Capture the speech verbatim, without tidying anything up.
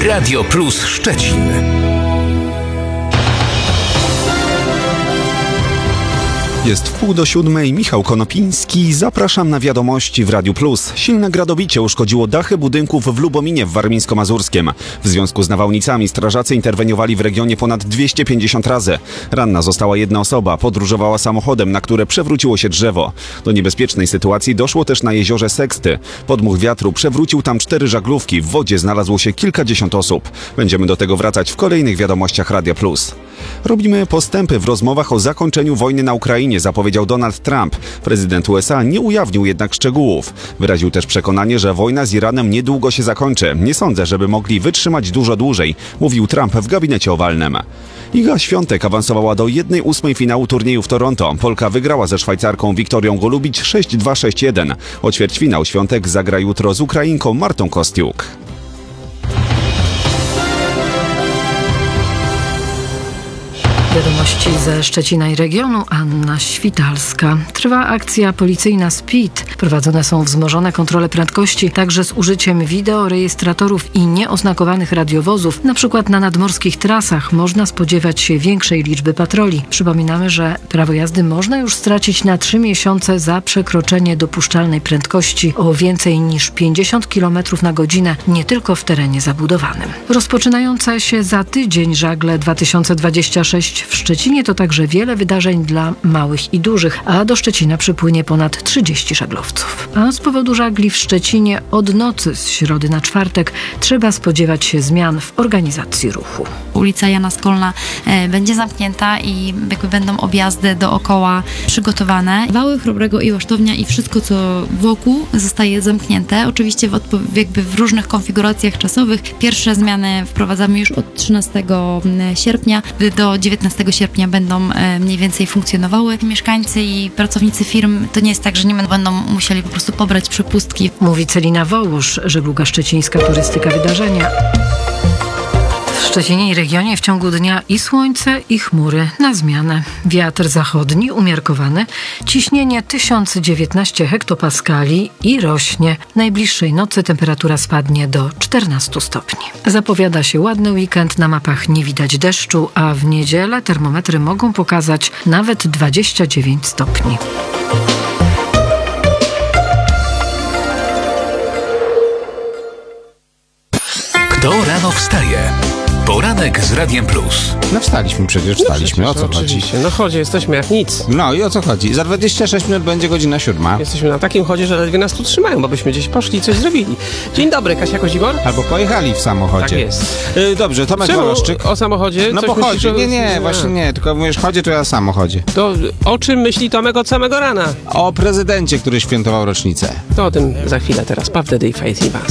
Radio Plus Szczecin. Jest wpół do siódmej, Michał Konopiński. Zapraszam na wiadomości w Radiu Plus. Silne gradobicie uszkodziło dachy budynków w Lubominie w Warmińsko-Mazurskiem. W związku z nawałnicami strażacy interweniowali w regionie ponad dwieście pięćdziesiąt razy. Ranna została jedna osoba, podróżowała samochodem, na które przewróciło się drzewo. Do niebezpiecznej sytuacji doszło też na jeziorze Seksty. Podmuch wiatru przewrócił tam cztery żaglówki, w wodzie znalazło się kilkadziesiąt osób. Będziemy do tego wracać w kolejnych wiadomościach Radia Plus. Robimy postępy w rozmowach o zakończeniu wojny na Ukrainie, zapowiedział Donald Trump. Prezydent U S A nie ujawnił jednak szczegółów. Wyraził też przekonanie, że wojna z Iranem niedługo się zakończy. Nie sądzę, żeby mogli wytrzymać dużo dłużej, mówił Trump w gabinecie owalnym. Iga Świątek awansowała do jednej ósmej finału turnieju w Toronto. Polka wygrała ze Szwajcarką Wiktorią Golubić sześć dwa sześć jeden. O ćwierćfinał Świątek zagra jutro z Ukrainką Martą Kostiuk. Wiadomości ze Szczecina i regionu. Anna Świtalska. Trwa akcja policyjna Speed. Prowadzone są wzmożone kontrole prędkości, także z użyciem wideorejestratorów i nieoznakowanych radiowozów. Na przykład na nadmorskich trasach można spodziewać się większej liczby patroli. Przypominamy, że prawo jazdy można już stracić na trzy miesiące za przekroczenie dopuszczalnej prędkości o więcej niż pięćdziesiąt kilometrów na godzinę, nie tylko w terenie zabudowanym. Rozpoczynające się za tydzień żagle dwa tysiące dwudziesty szósty w Szczecinie to także wiele wydarzeń dla małych i dużych, a do Szczecina przypłynie ponad trzydzieści żaglowców. A z powodu żagli w Szczecinie od nocy z środy na czwartek trzeba spodziewać się zmian w organizacji ruchu. Ulica Jana Skolna e, będzie zamknięta i jakby będą objazdy dookoła przygotowane. Wały Chrobrego i Łasztownia i wszystko, co wokół zostaje zamknięte. Oczywiście w, odpo- jakby w różnych konfiguracjach czasowych. Pierwsze zmiany wprowadzamy już od trzynastego sierpnia do dziewiętnastego sierpnia będą mniej więcej funkcjonowały. Mieszkańcy i pracownicy firm, to nie jest tak, że nie będą musieli po prostu pobrać przepustki. Mówi Celina Wołosz, Żegluga Szczecińska, turystyka wydarzenia. W Szczecinie i regionie w ciągu dnia i słońce, i chmury na zmianę. Wiatr zachodni umiarkowany, ciśnienie tysiąc dziewiętnaście hektopaskali i rośnie. Najbliższej nocy temperatura spadnie do czternastu stopni. Zapowiada się ładny weekend, na mapach nie widać deszczu, a w niedzielę termometry mogą pokazać nawet dwadzieścia dziewięć stopni. Kto rano wstaje? Poranek z Radiem Plus. No wstaliśmy przecież, wstaliśmy. No o co chodzi? Oczywiście. No chodzi, jesteśmy jak nic. No i o co chodzi? Za dwadzieścia sześć minut będzie godzina siódma. Jesteśmy na takim chodzie, że ledwie nas tu trzymają, bo byśmy gdzieś poszli i coś zrobili. Dzień dobry, Kasia Kozibor. Albo pojechali w samochodzie. Tak jest. Y, dobrze, Tomek Czemu Woloszczyk. o samochodzie? No Coś bo chodzi. myślisz, Nie, o- nie, właśnie nie. Tylko mówisz chodzie, to ja o samochodzie. To o czym myśli Tomek od samego rana? O prezydencie, który świętował rocznicę. To o tym za chwilę teraz. Prawdę i Faith i Was.